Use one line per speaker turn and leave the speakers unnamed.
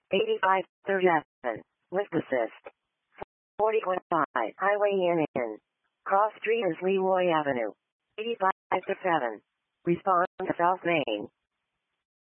85, 37. Lift assist. 40.5. Highway in. Cross street is Leroy Avenue. 85 to 7. Respond to South Main.